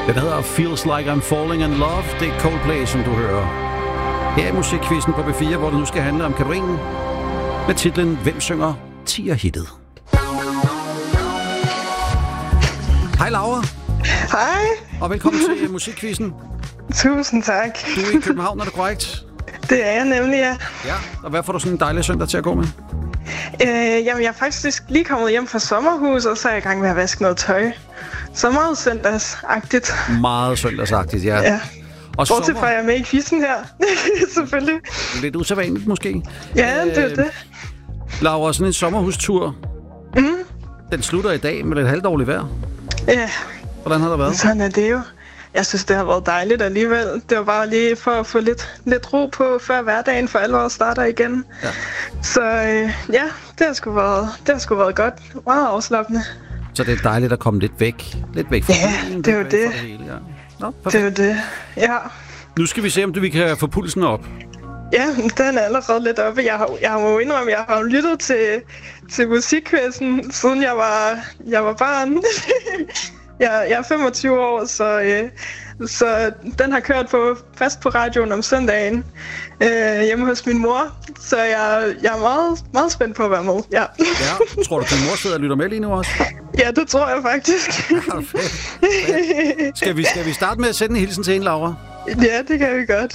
Den hedder Feels Like I'm Falling in Love. Det er Coldplay, som du hører. Her i Musikquizzen på B4, hvor det nu skal handle om Katarina. Med titlen Hvem synger 10'er-hittet? Hej Laura. Hej. Og velkommen til Musikquizzen. Tusind tak. Du er i København, er det korrekt? Det er jeg nemlig, ja. Ja, og hvad får du sådan en dejlig søndag til at gå med? Jamen, jeg er faktisk lige kommet hjem fra sommerhus, og så er jeg i gang med at vaske noget tøj. Så meget søndagsagtigt. Meget søndagsagtigt, ja. Og bortset fra, at jeg er med i quizzen her. Selvfølgelig. Lidt usædvanligt måske. Ja, det er det. Laura, sådan en sommerhustur, den slutter i dag med lidt halvdårligt vejr. Ja. Hvordan har det været? Sådan er det jo. Jeg synes, det har været dejligt alligevel. Det var bare lige for at få lidt ro på, før hverdagen for alvor starter igen. Ja. Så ja, det har sgu været godt. Meget afslappende. Så det er dejligt at komme lidt væk fra bilen, det er jo det. Det hele, ja. Nå, det er jo det, ja. Nu skal vi se, om vi kan få pulsen op. Ja, den er allerede lidt oppe. Jeg må indrømme, at jeg har lyttet til Musikquizzen, siden jeg var barn. Jeg er 25 år, så den har kørt fast på radioen om søndagen hjemme hos min mor. Så jeg er meget, meget spændt på at være med. Ja. Ja, tror du, din mor sidder og lytter med lige nu også? Ja, det tror jeg faktisk. Ja, skal vi starte med at sende en hilsen til hende, Laura? Ja, det kan vi godt.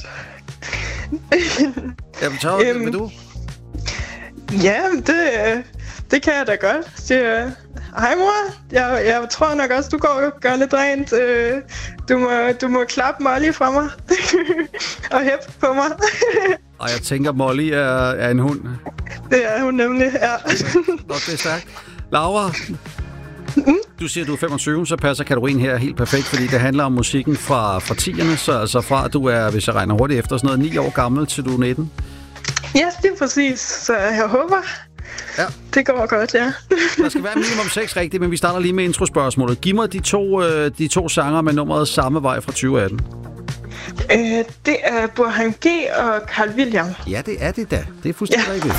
Jamen, så vil du? Ja, det kan jeg da godt. Hej mor, jeg tror nok også, du går og gør lidt rent. Du må klappe Molly fra mig og hæppe på mig. Og jeg tænker, Molly er en hund. Det er hun nemlig, ja. Godt, det er stærkt. Laura, du siger, du er 25, så passer kategorien her helt perfekt, fordi det handler om musikken fra 10'erne, så altså fra at du er, hvis jeg regner hurtigt efter, sådan noget 9 år gammel til du er 19. Ja, det er præcis, så jeg håber... Ja. Det går godt, ja. Der skal være minimum 6 rigtigt, men vi starter lige med introspørgsmålet. Giv mig de to sanger med nummeret Samme Vej fra 2018. Det er Burhan G og Carl William. Ja, det er det da. Det er fuldstændig rigtigt.